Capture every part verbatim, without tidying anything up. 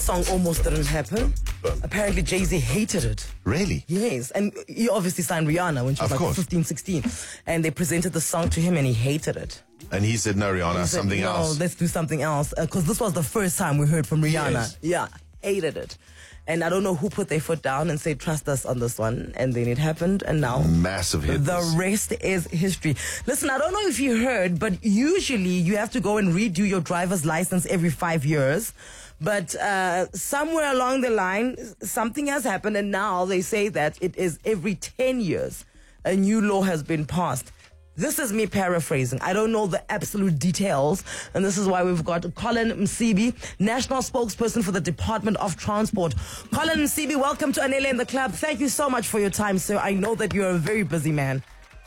Song almost didn't happen. Apparently Jay-Z hated it. Really? Yes, and he obviously signed Rihanna when she was Of like course. fifteen, sixteen. And they presented the song to him and he hated it. And he said, no, Rihanna, He said, something no, else. let's do something else. Because this was the first time we heard from Rihanna. Yes. Yeah, hated it. And I don't know who put their foot down and said, trust us on this one. And then it happened, and now Massive hit. the rest is history. Listen, I don't know if you heard, but usually you have to go and redo your driver's license every five years. But uh, somewhere along the line, something has happened, and now they say that it is every ten years. A new law has been passed. This is me paraphrasing. I don't know the absolute details, and this is why we've got Colin Msibi, National Spokesperson for the Department of Transport. Colin Msibi, welcome to Anele in the Club. Thank you so much for your time, sir. I know that you're a very busy man.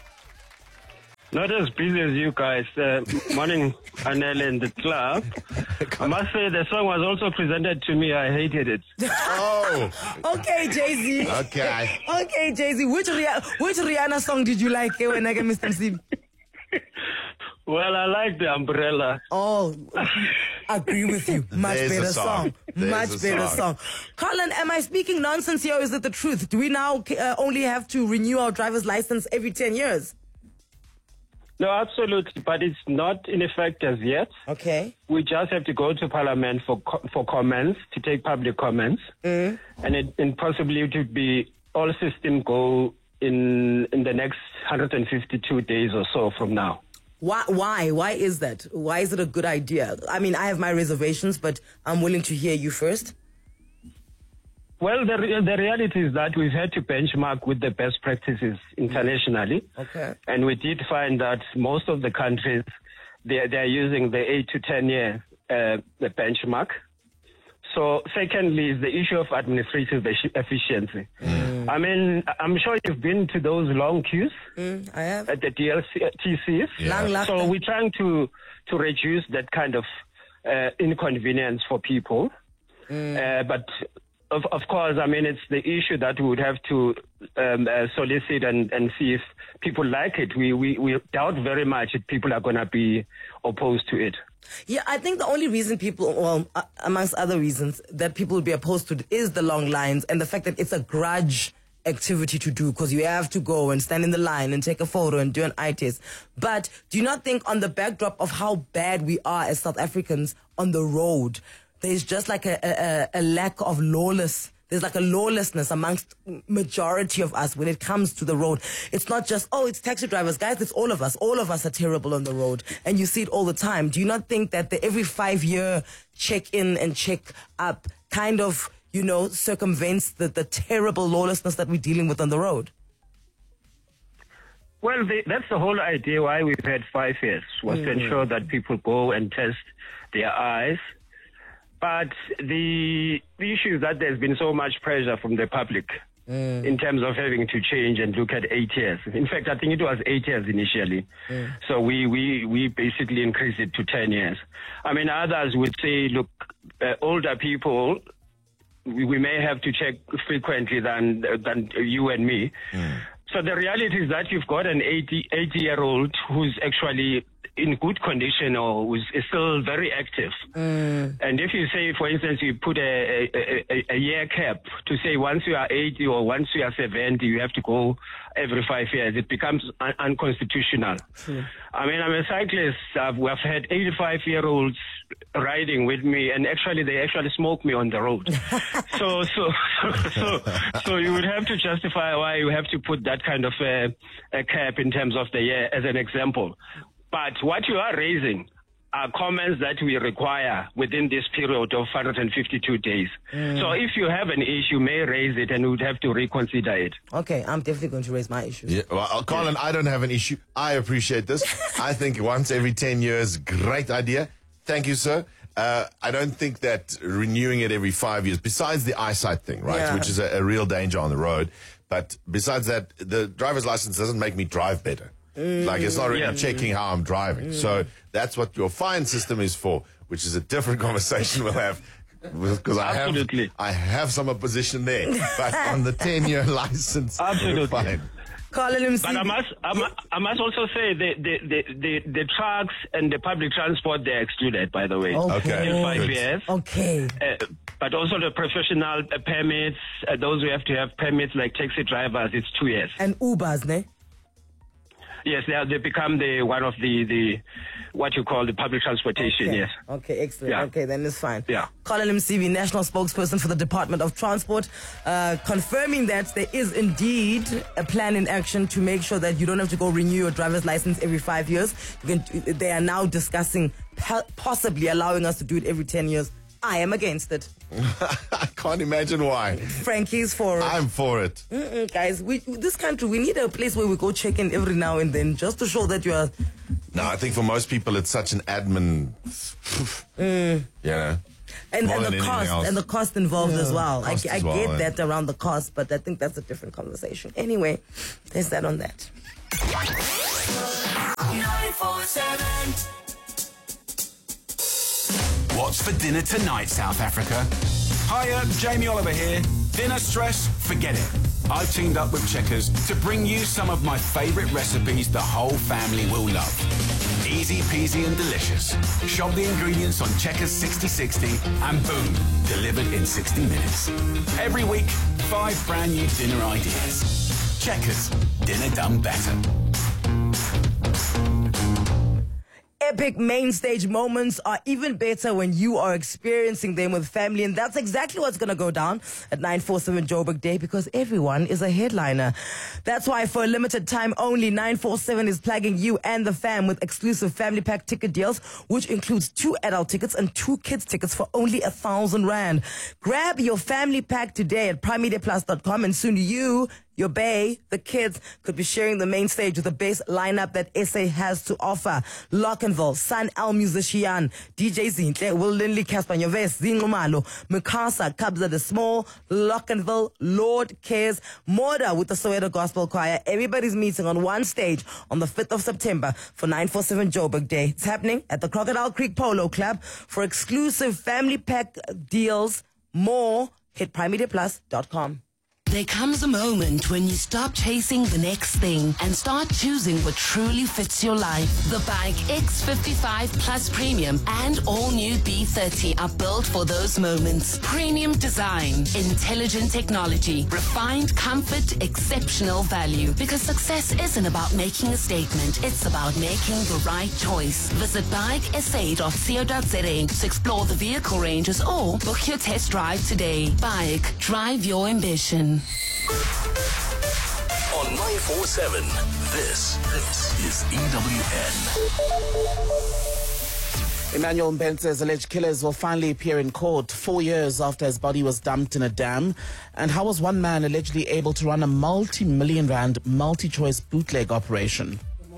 Not as busy as you guys. Uh, morning, Anele in the Club. I must say the song was also presented to me. I hated it. Oh, Okay, Jay-Z. okay. Okay, Jay-Z. Which, Rih- which Rihanna song did you like, eh, when I get Mister Msibi? Well, I like the umbrella. Oh, agree with you. Much There's a better song. song. There's Much a better song. song. Colin, am I speaking nonsense here or is it the truth? Do we now uh, only have to renew our driver's license every ten years? No, absolutely, but it's not in effect as yet. Okay. We just have to go to Parliament for co- for comments, to take public comments, Mm. and it and possibly to be all system go in in the next one hundred fifty-two days or so from now. Why, why? Why is that? Why is it a good idea? I mean, I have my reservations, but I'm willing to hear you first. Well, the, re- the reality is that we've had to benchmark with the best practices internationally. Okay. And we did find that most of the countries, they're, they're using the eight to ten year uh, the benchmark. So secondly is the issue of administrative effi- efficiency. Mm. I mean, I'm sure you've been to those long queues Mm, I have. at the D L T Cs. Yeah. Lang lachte. So we're trying to, to reduce that kind of uh, inconvenience for people. Uh, but of, of course, I mean, it's the issue that we would have to um, uh, solicit and, and see if people like it. We, we, we doubt very much if people are going to be opposed to it. Yeah, I think the only reason people, well, uh, amongst other reasons, that people would be opposed to it is the long lines and the fact that it's a grudge activity to do because you have to go and stand in the line and take a photo and do an eye test. But do you not think on the backdrop of how bad we are as South Africans on the road, there's just like a, a, a lack of lawless There's like a lawlessness amongst majority of us when it comes to the road. It's not just, oh, it's taxi drivers. Guys, it's all of us. All of us are terrible on the road. And you see it all the time. Do you not think that the every five-year check-in and check-up kind of, you know, circumvents the, the terrible lawlessness that we're dealing with on the road? Well, the, that's the whole idea why we've had five years, was mm. to ensure that people go and test their eyes. But the, the issue is that there's been so much pressure from the public mm. in terms of having to change and look at eight years. In fact, I think it was eight years initially. Mm. So we, we, we basically increased it to ten years. I mean, others would say, look, uh, older people, we, we may have to check frequently than, than you and me. Mm. So the reality is that you've got an eighty, eighty-year-old who's actually in good condition or who's is still very active. Mm. And if you say, for instance, you put a, a, a, a year cap to say once you are eighty or once you are seventy, you have to go every five years, it becomes un- unconstitutional. Mm. I mean, I'm a cyclist. I've, we've had eighty-five-year-olds riding with me, and actually they actually smoke me on the road. so, so, so, so you would have to justify why you have to put that kind of a, a cap in terms of the year as an example. But what you are raising are comments that we require within this period of one hundred fifty-two days. Mm. So if you have an issue, you may raise it and we would have to reconsider it. Okay, I'm definitely going to raise my issue. Yeah, well, Colin, I don't have an issue. I appreciate this. I think once every ten years, great idea. Thank you, sir. Uh, I don't think that renewing it every five years, besides the eyesight thing, right, yeah. which is a, a real danger on the road, but besides that, the driver's license doesn't make me drive better. Mm. Like, it's not really yeah. checking how I'm driving. Mm. So that's what your fine system is for, which is a different conversation we'll have. Because I have, I have some opposition there. But on the ten-year license, absolutely fine. Colin, but I must, I must, I must also say the, the, the, the, the trucks and the public transport, they're excluded, by the way. Okay. In five Good. years. Okay. Uh, But also the professional uh, permits, uh, those who have to have permits like taxi drivers, it's two years. And Ubers, ne? Yes, they, are, they become the one of the, the what you call the public transportation, Okay. yes. Okay, excellent. Yeah. Okay, then it's fine. Yeah. Colin Msibi, National Spokesperson for the Department of Transport, uh, confirming that there is indeed a plan in action to make sure that you don't have to go renew your driver's license every five years. You can, they are now discussing po- possibly allowing us to do it every ten years. I am against it. I can't imagine why. Frankie's for it. I'm for it. Mm-mm, guys, we, this country, we need a place where we go check in every now and then just to show that you are... No, I think for most people it's such an admin, Mm. you know. And, More and than the anything cost else. and the cost involved Yeah, as well. I, cost I as well, get yeah. that around the cost, but I think that's a different conversation. Anyway, there's that on that. nine four seven. What's for dinner tonight, South Africa? Hiya, Jamie Oliver here. Dinner stress? Forget it. I've teamed up with Checkers to bring you some of my favourite recipes the whole family will love. Easy peasy and delicious. Shop the ingredients on Checkers sixty sixty and boom, delivered in sixty minutes. Every week, five brand new dinner ideas. Checkers, dinner done better. Epic main stage moments are even better when you are experiencing them with family, and that's exactly what's going to go down at nine forty-seven Joburg Day, because everyone is a headliner. That's why for a limited time only, nine forty-seven is plugging you and the fam with exclusive family pack ticket deals, which includes two adult tickets and two kids tickets for only a thousand rand. Grab your family pack today at prime media plus dot com, and soon you, your bae, the kids, could be sharing the main stage with the best lineup that S A has to offer. Lockenville, Sun El Musician, D J Zintle, Will Lindley, Casper Nyoves, Zingumalo, Mikasa, Kabza the Small, Lockenville, Lord Cares, Morda with the Soweto Gospel Choir. Everybody's meeting on one stage on the fifth of September for nine forty-seven Joburg Day. It's happening at the Crocodile Creek Polo Club. For exclusive family pack deals, more, hit prime media plus dot com. There comes a moment when you stop chasing the next thing and start choosing what truly fits your life. The Bike X fifty-five Plus Premium and all new B thirty are built for those moments. Premium design, intelligent technology, refined comfort, exceptional value. Because success isn't about making a statement, it's about making the right choice. Visit bike s a dot co dot za to explore the vehicle ranges or book your test drive today. Bike, drive your ambition. On nine forty-seven, this, this is E W N. Emmanuel Mbenze's alleged killers will finally appear in court four years after his body was dumped in a dam. And how was one man allegedly able to run a multi-million rand multi-choice bootleg operation?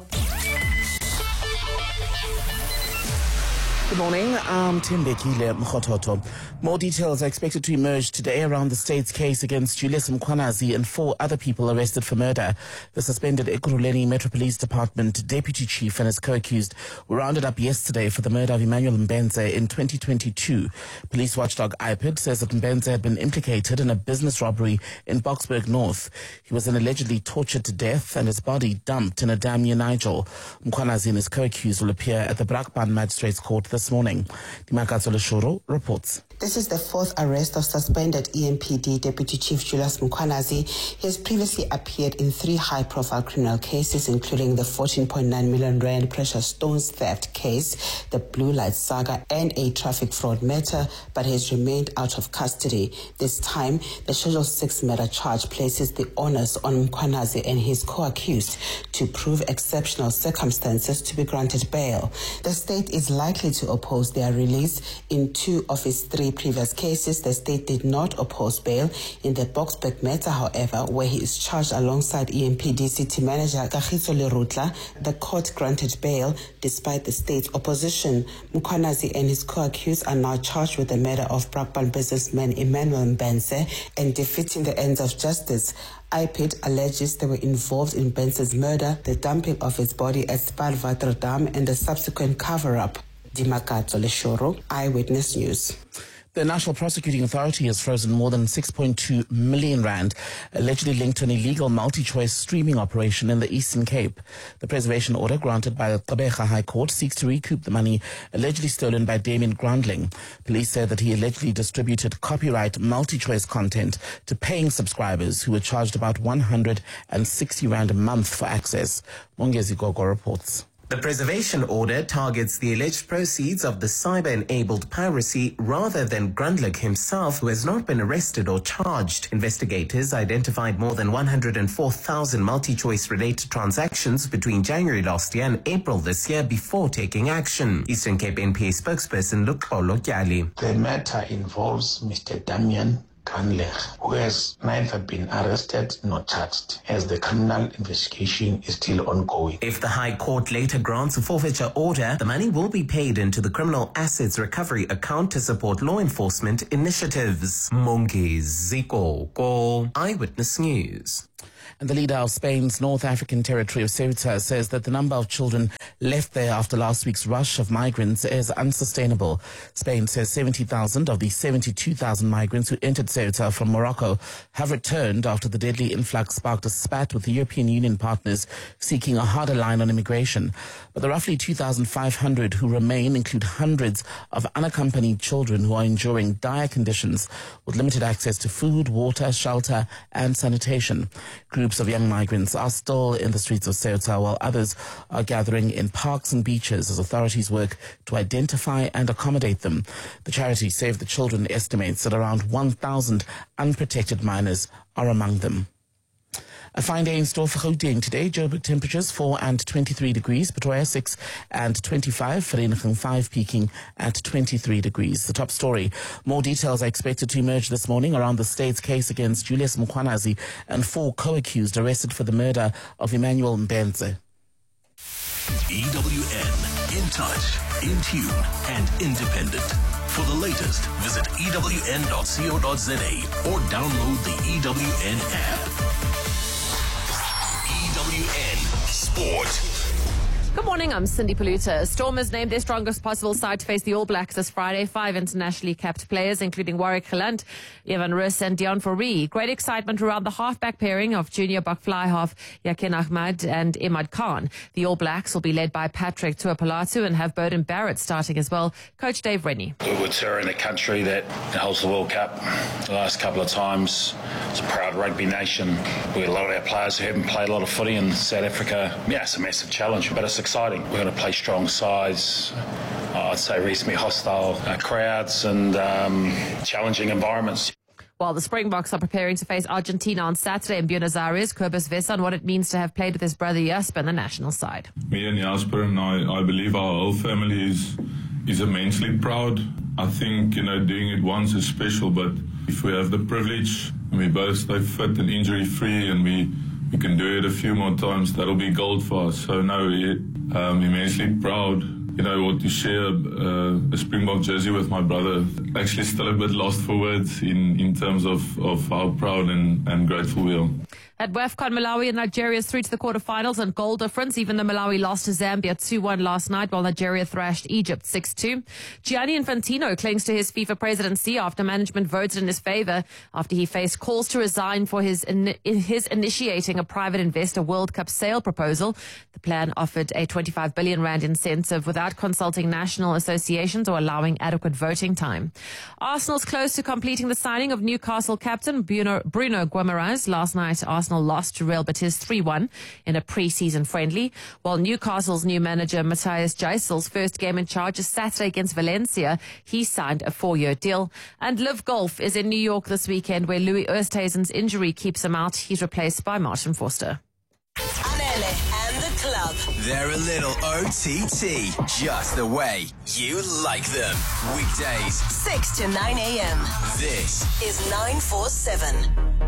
Good morning, I'm Timbekile Mkhototo. More details are expected to emerge today around the state's case against Julius Mkhwanazi and four other people arrested for murder. The suspended Ekurhuleni Metro Police Department deputy chief and his co-accused were rounded up yesterday for the murder of Emmanuel Mbenze in twenty twenty-two. Police watchdog I P I D says that Mbenze had been implicated in a business robbery in Boksburg North. He was then allegedly tortured to death and his body dumped in a dam near Nigel. Mkhwanazi and his co-accused will appear at the Brakpan Magistrates Court this morning. Dimakatso Leshoro reports. This is the fourth arrest of suspended E M P D Deputy Chief Julius Mkhwanazi. He has previously appeared in three high-profile criminal cases, including the fourteen point nine million rand precious stones theft case, the Blue Light saga, and a traffic fraud matter, but has remained out of custody. This time, the Schedule six murder charge places the onus on Mkhwanazi and his co-accused to prove exceptional circumstances to be granted bail. The state is likely to oppose their release. In two of its three previous cases, the state did not oppose bail. In the Boksburg matter, however, where he is charged alongside E M P D City Manager Kagiso Lerutla, the court granted bail despite the state's opposition. Mkhwanazi and his co-accused are now charged with the murder of Brakpan businessman Emmanuel Mbenze and defeating the ends of justice. I P I D alleges they were involved in Mbenze's murder, the dumping of his body at Spalvatr Dam, and the subsequent cover-up. Dimakatso Leshoro, Eyewitness News. The National Prosecuting Authority has frozen more than six point two million rand, allegedly linked to an illegal multi-choice streaming operation in the Eastern Cape. The preservation order granted by the Gqeberha High Court seeks to recoup the money allegedly stolen by Damien Grandling. Police said that he allegedly distributed copyright multi-choice content to paying subscribers who were charged about one hundred sixty rand a month for access. Mongezi Gogo reports. The preservation order targets the alleged proceeds of the cyber-enabled piracy rather than Grundlich himself, who has not been arrested or charged. Investigators identified more than one hundred four thousand multi-choice related transactions between January last year and April this year before taking action. Eastern Cape N P A spokesperson Luxolo Kyali. The matter involves Mister Damien Grandlich, who has neither been arrested nor charged, as the criminal investigation is still ongoing. If the High Court later grants a forfeiture order, the money will be paid into the Criminal Assets Recovery Account to support law enforcement initiatives. Mongi Ziko, Go, Eyewitness News. And the leader of Spain's North African territory of Ceuta says that the number of children left there after last week's rush of migrants is unsustainable. Spain says seventy thousand of the seventy-two thousand migrants who entered Ceuta from Morocco have returned after the deadly influx sparked a spat with the European Union partners seeking a harder line on immigration. But the roughly two thousand five hundred who remain include hundreds of unaccompanied children who are enduring dire conditions with limited access to food, water, shelter and sanitation. Groups of young migrants are still in the streets of Ceuta, while others are gathering in parks and beaches as authorities work to identify and accommodate them. The charity Save the Children estimates that around one thousand unprotected minors are among them. A fine day in store for Gauteng today. Joburg temperatures four and twenty-three degrees. Pretoria six and twenty-five. Vereeniging five peaking at twenty-three degrees. The top story. More details are expected to emerge this morning around the state's case against Julius Mkhwanazi and four co-accused arrested for the murder of Emmanuel Mbenze. E W N. In touch, in tune and independent. For the latest, visit E W N dot co dot za or download the E W N app. E W N Sport. Good morning, I'm Cindy Paluta. Storm has named their strongest possible side to face the All Blacks this Friday. Five internationally capped players, including Warwick Gelant, Evan Roos and Deon Fourie. Great excitement around the halfback pairing of junior buck fly half Yakin Ahmad and Imad Khan. The All Blacks will be led by Patrick Tuapalatu and have Burden Barrett starting as well. Coach Dave Rennie. We're touring a country that holds the World Cup the last couple of times. It's a proud rugby nation. We've got a lot of our players who haven't played a lot of footy in South Africa. Yeah, it's a massive challenge, but it's exciting. We're going to play strong sides, uh, I'd say reasonably hostile uh, crowds and um, challenging environments. While the Springboks are preparing to face Argentina on Saturday in Buenos Aires, Kobus Wesa on what it means to have played with his brother Jasper in the national side. Me and Jasper and I, I believe our whole family is, is immensely proud. I think, you know, doing it once is special, but if we have the privilege and we both stay fit and injury-free and we we can do it a few more times, that'll be gold for us. So no, I'm immensely proud, you know, what to share uh, a Springbok jersey with my brother. Actually still a bit lost for words in, in terms of, of how proud and, and grateful we are. At WAFCON, Malawi and Nigeria is through to the quarterfinals on goal difference, even though Malawi lost to Zambia two one last night, while Nigeria thrashed Egypt six two. Gianni Infantino clings to his FIFA presidency after management voted in his favor after he faced calls to resign for his, in, his initiating a private investor World Cup sale proposal. The plan offered a twenty-five billion rand incentive without consulting national associations or allowing adequate voting time. Arsenal's close to completing the signing of Newcastle captain Bruno, Bruno Guimaraes. Last night, Arsenal lost to Real Betis three one in a pre-season friendly, while Newcastle's new manager Matthias Geisel's first game in charge is Saturday against Valencia. He signed a four-year deal. And Live Golf is in New York this weekend, where Louis Oosthuizen's injury keeps him out. He's replaced by Martin Forster. Anele and the club. They're a little O T T, just the way you like them. Weekdays, six to nine a.m. This is nine four seven.